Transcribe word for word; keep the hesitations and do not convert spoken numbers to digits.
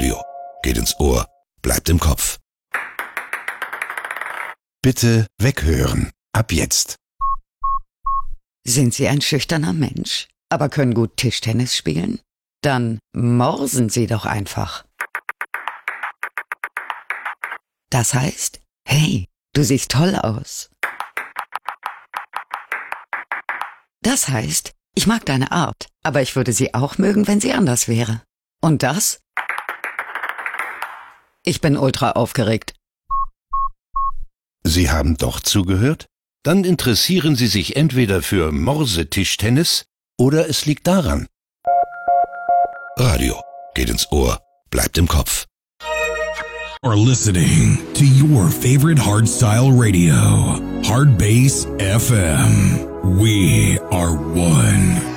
Radio geht ins Ohr, bleibt im Kopf. Bitte weghören. Ab jetzt. Sind Sie ein schüchterner Mensch, aber können gut Tischtennis spielen? Dann morsen Sie doch einfach. Das heißt, hey, du siehst toll aus. Das heißt, ich mag deine Art, aber ich würde sie auch mögen, wenn sie anders wäre. Und das? Ich bin ultra aufgeregt. Sie haben doch zugehört? Dann interessieren Sie sich entweder für Morsetischtennis oder es liegt daran. Radio geht ins Ohr, bleibt im Kopf. Are listening to your favorite hardstyle radio, Hard Bass F M. We are one.